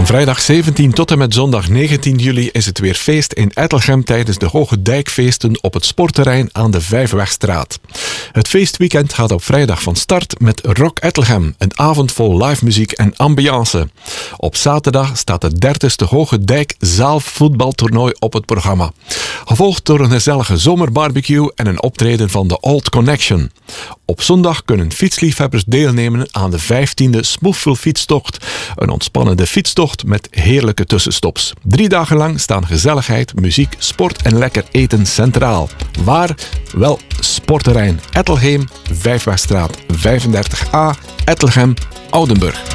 Van vrijdag 17 tot en met zondag 19 juli is het weer feest in Ettelgem tijdens de Hoge Dijkfeesten op het sportterrein aan de Vijfwegstraat. Het feestweekend gaat op vrijdag van start met Rock Ettelgem, een avond vol live muziek en ambiance. Op zaterdag staat het 30e Hoge Dijk zaalvoetbaltoernooi op het programma. Gevolgd door een gezellige zomerbarbecue en een optreden van de Old Connection. Op zondag kunnen fietsliefhebbers deelnemen aan de 15e Smoefvelfietstocht, een ontspannende fietstocht met heerlijke tussenstops. 3 dagen lang staan gezelligheid, muziek, sport en lekker eten centraal. Waar? Wel, sportterrein Ettelgem, Vijfwegstraat 35A, Ettelgem, Oudenburg.